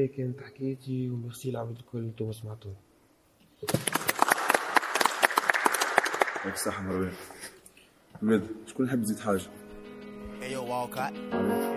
هذه كانت حكايتي، وميرسي العباد الكل انتم سمعتوني. ياك الصحة مروان. عماد شكون يحب يزيد حاجة؟ Hey yo, Walcott.